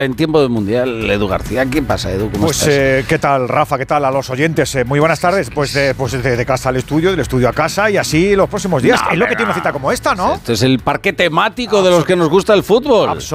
en tiempo del Mundial, Edu García. ¿Qué pasa, Edu? ¿Cómo estás? ¿Qué tal, Rafa? ¿Qué tal a los oyentes? Muy buenas tardes. Pues de casa al estudio, del estudio a casa y así los próximos días. Es lo que tiene una cita como esta, ¿no? Esto es el parque temático de los que nos gusta el fútbol.